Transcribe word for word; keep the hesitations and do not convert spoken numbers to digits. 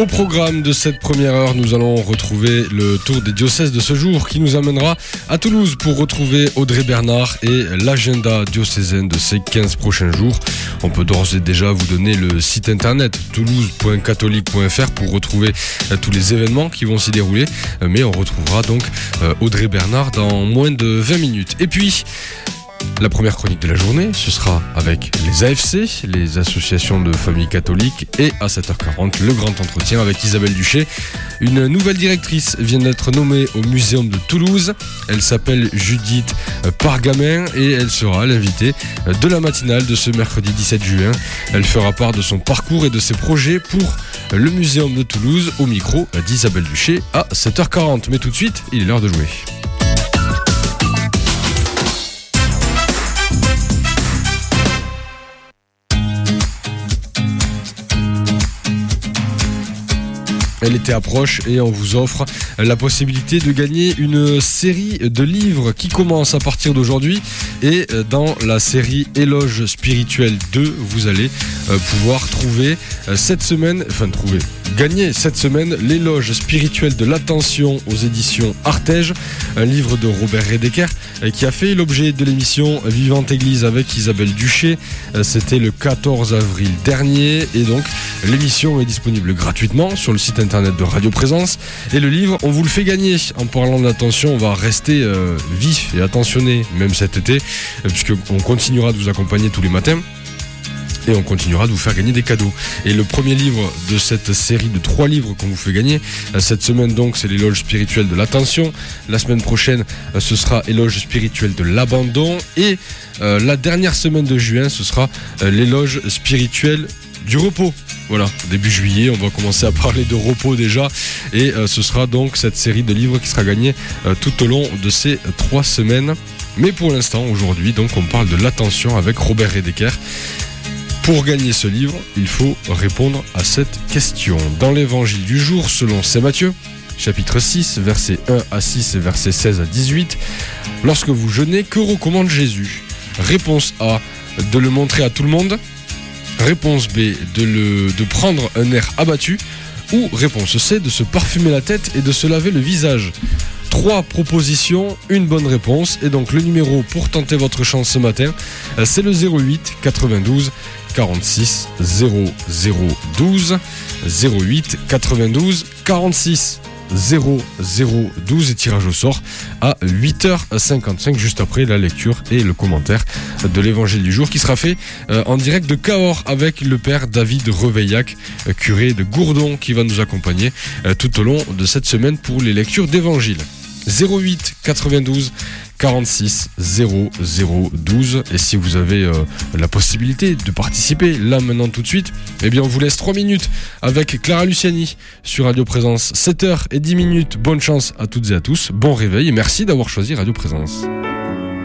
Au programme de cette première heure, nous allons retrouver le tour des diocèses de ce jour qui nous amènera à Toulouse pour retrouver Audrey Bernard et l'agenda diocésain de ces quinze prochains jours. On peut d'ores et déjà vous donner le site internet toulouse point catholique point f r pour retrouver tous les événements qui vont s'y dérouler. Mais on retrouvera donc Audrey Bernard dans moins de vingt minutes. Et puis, la première chronique de la journée, ce sera avec les A F C, les associations de familles catholiques, et à sept heures quarante, le grand entretien avec Isabelle Duché. Une nouvelle directrice vient d'être nommée au Muséum de Toulouse. Elle s'appelle Judith Pargamin et elle sera l'invitée de la matinale de ce mercredi dix-sept juin. Elle fera part de son parcours et de ses projets pour le Muséum de Toulouse au micro d'Isabelle Duché à sept heures quarante. Mais tout de suite, il est l'heure de jouer. L'été approche et on vous offre la possibilité de gagner une série de livres qui commence à partir d'aujourd'hui. Et dans la série Éloge spirituel deux, vous allez pouvoir trouver cette semaine, enfin trouver, gagner cette semaine l'éloge spirituel de l'attention aux éditions Artege, un livre de Robert Redeker qui a fait l'objet de l'émission Vivante Église avec Isabelle Duché. C'était le quatorze avril dernier et donc l'émission est disponible gratuitement sur le site internet de Radio Présence et le livre on vous le fait gagner. En parlant d'attention, on va rester euh, vif et attentionné même cet été euh, puisqu'on continuera de vous accompagner tous les matins et on continuera de vous faire gagner des cadeaux. Et le premier livre de cette série de trois livres qu'on vous fait gagner euh, cette semaine donc c'est l'éloge spirituel de l'attention. La semaine prochaine euh, ce sera éloge spirituel de l'abandon et euh, la dernière semaine de juin ce sera euh, l'éloge spirituel du repos. Voilà, début juillet, on va commencer à parler de repos déjà et euh, ce sera donc cette série de livres qui sera gagnée euh, tout au long de ces trois semaines. Mais pour l'instant, aujourd'hui, donc on parle de l'attention avec Robert Redeker. Pour gagner ce livre, il faut répondre à cette question. Dans l'évangile du jour, selon saint Matthieu, chapitre six, versets un à six et versets seize à dix-huit, lorsque vous jeûnez, que recommande Jésus ? Réponse A, de le montrer à tout le monde. Réponse B, de, le, de prendre un air abattu. Ou réponse C, de se parfumer la tête et de se laver le visage. Trois propositions, une bonne réponse. Et donc le numéro pour tenter votre chance ce matin, c'est le zéro huit quatre-vingt-douze quarante-six zéro zéro douze. zéro huit quatre-vingt-douze quarante-six zéro zéro douze et tirage au sort à huit heures cinquante-cinq juste après la lecture et le commentaire de l'évangile du jour qui sera fait euh, en direct de Cahors avec le père David Reveillac, euh, curé de Gourdon qui va nous accompagner euh, tout au long de cette semaine pour les lectures d'évangile. zéro huit quatre-vingt-douze quarante-six zéro zéro douze et si vous avez euh, la possibilité de participer là maintenant tout de suite, eh bien on vous laisse trois minutes avec Clara Luciani sur Radio Présence. Sept heures dix minutes, bonne chance à toutes et à tous, bon réveil et merci d'avoir choisi Radio Présence.